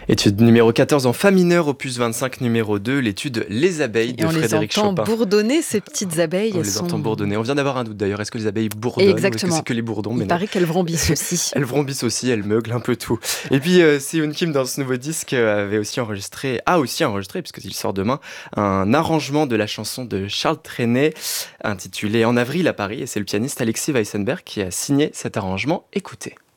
Étude numéro 14 en fa mineur, opus 25 numéro 2, l'étude Les abeilles de Frédéric Chopin. On les entend bourdonner, ces petites abeilles. On les entend bourdonner. On vient d'avoir un doute d'ailleurs. Est-ce que les abeilles bourdonnent Exactement. ou est-ce que c'est que les bourdons? Il paraît qu'elles vrombissent aussi. Elles vrombissent aussi, elles meuglent un peu tout. Et puis Seun Kim, dans ce nouveau disque, a aussi enregistré, puisqu'il sort demain, un arrangement de la chanson de Charles Trenet, intitulée En avril à Paris. Et c'est le pianiste Alexis Weissenberg qui a signé cet arrangement. Écoutez.